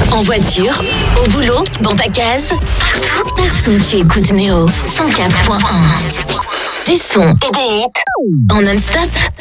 En voiture, au boulot, dans ta case, partout tu écoutes Néo 104.1. Du son et des hits en non-stop